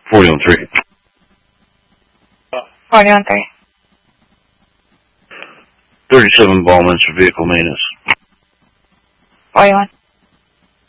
40 on 3. 40 on 3. 37 Ballman's for vehicle maintenance. 41.